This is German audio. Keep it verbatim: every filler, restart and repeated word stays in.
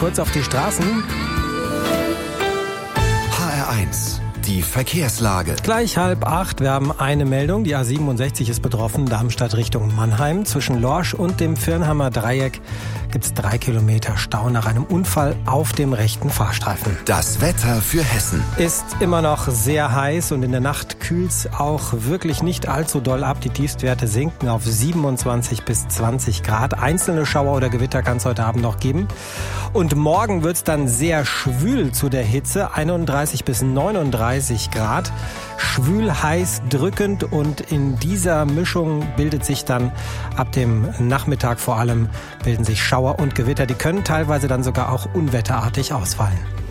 kurz auf die Straßen. H R eins, die Verkehrslage. Gleich halb acht, wir haben eine Meldung. Die A siebenundsechzig ist betroffen, Darmstadt Richtung Mannheim. Zwischen Lorsch und dem Firnheimer Dreieck gibt es drei Kilometer Stau nach einem Unfall auf dem rechten Fahrstreifen. Das Wetter für Hessen. Ist immer noch sehr heiß und in der Nacht kühlt es auch wirklich nicht allzu doll ab. Die Tiefstwerte sinken auf siebenundzwanzig bis zwanzig Grad. Einzelne Schauer oder Gewitter kann es heute Abend noch geben. Und morgen wird es dann sehr schwül zu der Hitze, einunddreißig bis neununddreißig Grad. Schwül, heiß, drückend und in dieser Mischung bildet sich dann ab dem Nachmittag vor allem bilden sich Schauer und Gewitter. Die können teilweise dann sogar auch unwetterartig ausfallen.